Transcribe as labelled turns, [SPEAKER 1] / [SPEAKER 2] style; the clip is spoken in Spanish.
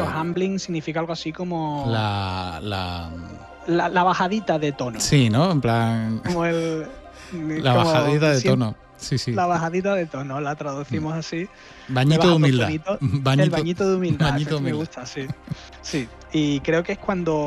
[SPEAKER 1] humbling significa algo así como
[SPEAKER 2] La
[SPEAKER 1] la bajadita de tono.
[SPEAKER 2] Sí, ¿no? En plan...
[SPEAKER 1] Como
[SPEAKER 2] La
[SPEAKER 1] como
[SPEAKER 2] bajadita de tono. Sí.
[SPEAKER 1] La bajadita de tono, la traducimos así.
[SPEAKER 2] Bañito de humildad.
[SPEAKER 1] El bañito de humildad, me gusta, sí. Sí, y creo que es cuando